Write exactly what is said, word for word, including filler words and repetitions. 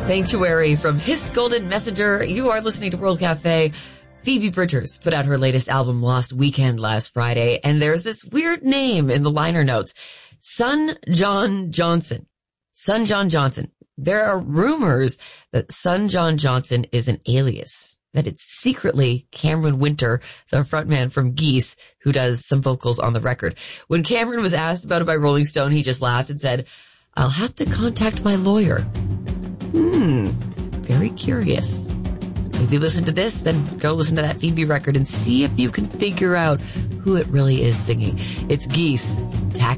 Sanctuary from His Golden Messenger. You are listening to World Cafe. Phoebe Bridgers put out her latest album Lost Weekend last Friday, and there's this weird name in the liner notes. Son John Johnson. Son John Johnson. There are rumors that Son John Johnson is an alias, that it's secretly Cameron Winter, the frontman from Geese, who does some vocals on the record. When Cameron was asked about it by Rolling Stone, he just laughed and said, "I'll have to contact my lawyer." Hmm, very curious. If you listen to this, then go listen to that Phoebe record and see if you can figure out who it really is singing. It's Geese